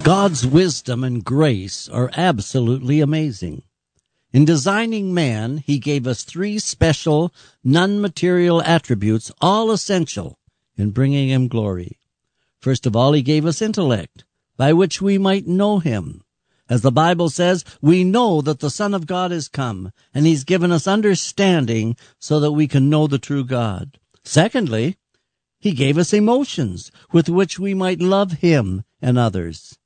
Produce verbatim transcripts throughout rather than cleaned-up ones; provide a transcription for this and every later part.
God's wisdom and grace are absolutely amazing. In designing man, he gave us three special, non-material attributes, all essential in bringing him glory. First of all, he gave us intellect, by which we might know him. As the Bible says, we know that the Son of God is come, and he's given us understanding so that we can know the true God. Secondly, he gave us emotions with which we might love him and others.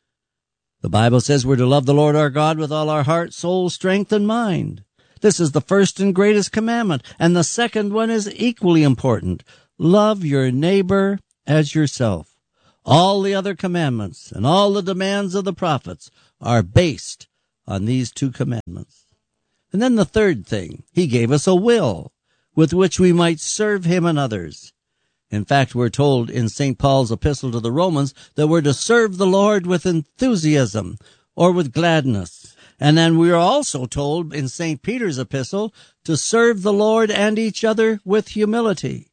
The Bible says we're to love the Lord our God with all our heart, soul, strength, and mind. This is the first and greatest commandment, and the second one is equally important. Love your neighbor as yourself. All the other commandments and all the demands of the prophets are based on these two commandments. And then the third thing, he gave us a will with which we might serve him and others. In fact, we're told in Saint Paul's epistle to the Romans that we're to serve the Lord with enthusiasm or with gladness. And then we are also told in Saint Peter's epistle to serve the Lord and each other with humility.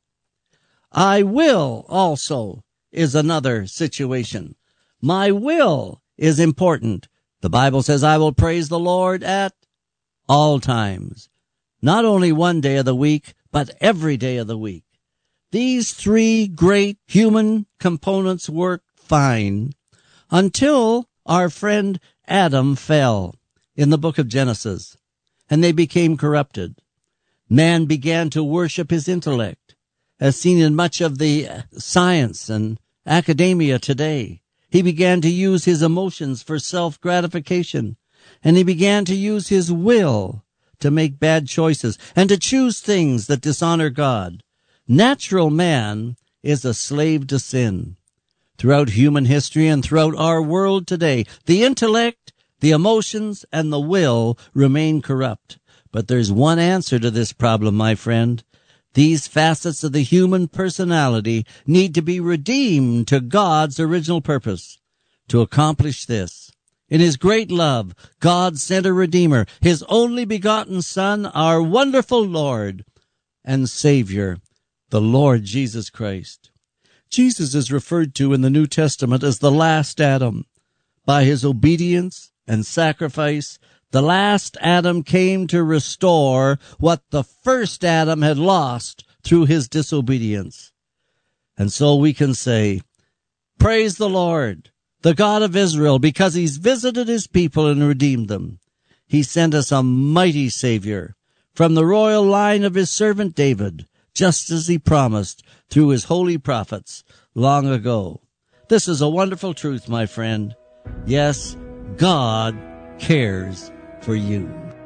I will also is another situation. My will is important. The Bible says I will praise the Lord at all times. Not only one day of the week, but every day of the week. These three great human components work fine until our friend Adam fell in the book of Genesis, and they became corrupted. Man began to worship his intellect, as seen in much of the science and academia today. He began to use his emotions for self-gratification, and he began to use his will to make bad choices and to choose things that dishonor God. Natural man is a slave to sin. Throughout human history and throughout our world today, the intellect, the emotions, and the will remain corrupt. But there's one answer to this problem, my friend. These facets of the human personality need to be redeemed to God's original purpose. To accomplish this, in his great love, God sent a Redeemer, his only begotten Son, our wonderful Lord and Savior, the Lord Jesus Christ. Jesus is referred to in the New Testament as the last Adam. By his obedience and sacrifice, the last Adam came to restore what the first Adam had lost through his disobedience. And so we can say, praise the Lord, the God of Israel, because he's visited his people and redeemed them. He sent us a mighty Savior from the royal line of his servant David, just as he promised through his holy prophets long ago. This is a wonderful truth, my friend. Yes, God cares for you.